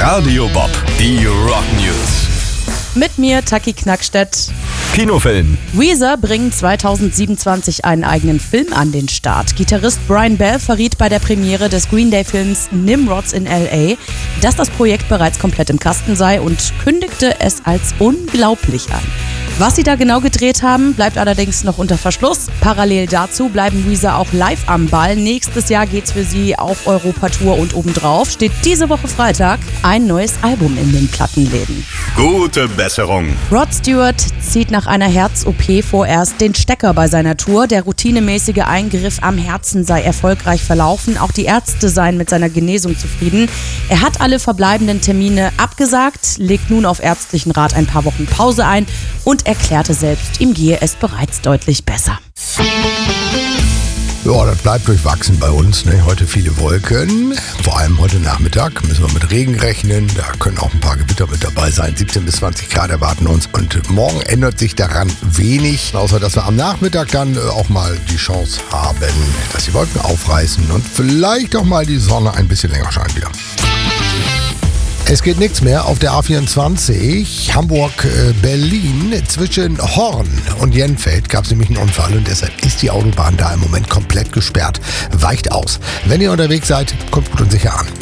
Radio Bob, die Rock News. Mit mir, Taki Knackstedt. Kinofilm. Weezer bringen 2027 einen eigenen Film an den Start. Gitarrist Brian Bell verriet bei der Premiere des Green Day-Films Nimrods in L.A., dass das Projekt bereits komplett im Kasten sei und kündigte es als unglaublich an. Was sie da genau gedreht haben, bleibt allerdings noch unter Verschluss. Parallel dazu bleiben Weezer auch live am Ball. Nächstes Jahr geht's für sie auf Europatour und obendrauf steht diese Woche Freitag ein neues Album in den Plattenläden. Gute Besserung. Rod Stewart zieht nach einer Herz-OP vorerst den Stecker bei seiner Tour. Der routinemäßige Eingriff am Herzen sei erfolgreich verlaufen. Auch die Ärzte seien mit seiner Genesung zufrieden. Er hat alle verbleibenden Termine abgesagt, legt nun auf ärztlichen Rat ein paar Wochen Pause ein und erklärte selbst, ihm gehe es bereits deutlich besser. Ja, das bleibt durchwachsen bei uns. Ne? Heute viele Wolken, vor allem heute Nachmittag müssen wir mit Regen rechnen. Da können auch ein paar Gewitter mit dabei sein. 17 bis 20 Grad erwarten uns. Und morgen ändert sich daran wenig, außer dass wir am Nachmittag dann auch mal die Chance haben, dass die Wolken aufreißen und vielleicht auch mal die Sonne ein bisschen länger scheint wieder. Es geht nichts mehr auf der A24 Hamburg-Berlin. Zwischen Horn und Jenfeld gab es nämlich einen Unfall und deshalb ist die Autobahn da im Moment komplett gesperrt. Weicht aus. Wenn ihr unterwegs seid, kommt gut und sicher an.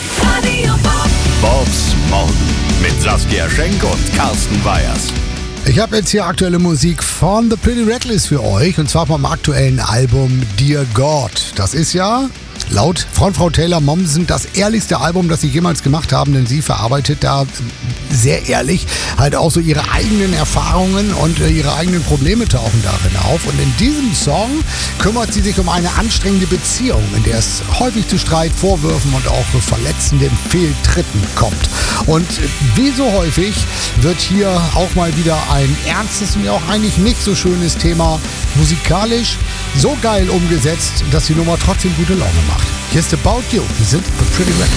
Bobs Morgen mit Saskia Schenk und Carsten Weyers. Ich habe jetzt hier aktuelle Musik von The Pretty Reckless für euch und zwar vom aktuellen Album Dear God. Das ist ja laut Frau Taylor Momsen das ehrlichste Album, das sie jemals gemacht haben, denn sie verarbeitet da sehr ehrlich halt auch so ihre eigenen Erfahrungen und ihre eigenen Probleme tauchen darin auf. Und in diesem Song kümmert sie sich um eine anstrengende Beziehung, in der es häufig zu Streit, Vorwürfen und auch verletzenden Fehltritten kommt. Und wie so häufig wird hier auch mal wieder ein ernstes und ja auch eigentlich nicht so schönes Thema musikalisch so geil umgesetzt, dass die Nummer trotzdem gute Laune macht. Hier ist About You. Wir sind The Pretty Reckless.